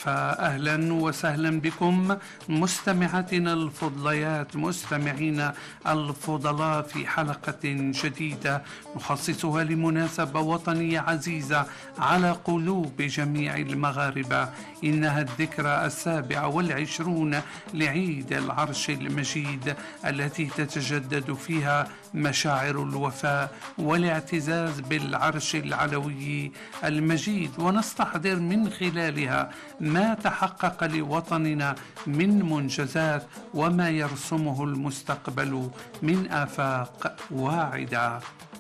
فأهلا وسهلا بكم مستمعاتنا الفضليات، مستمعينا الفضلاء، في حلقة جديدة نخصصها لمناسبة وطنية عزيزة على قلوب جميع المغاربة. إنها الذكرى 27 لعيد العرش المجيد، التي تتجدد فيها مشاعر الوفاء والاعتزاز بالعرش العلوي المجيد، ونستحضر من خلالها ما تحقق لوطننا من منجزات وما يرسمه المستقبل من آفاق واعدة.